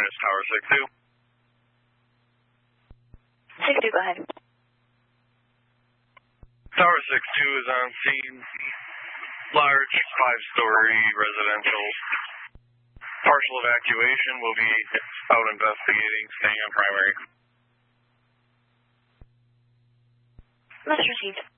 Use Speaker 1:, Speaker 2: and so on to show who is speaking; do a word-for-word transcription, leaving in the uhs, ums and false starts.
Speaker 1: units, Tower six two.
Speaker 2: six two, go ahead.
Speaker 1: Tower six two is on scene. Large, five-story residential. Partial evacuation will be out investigating, staying on primary.
Speaker 2: Message received.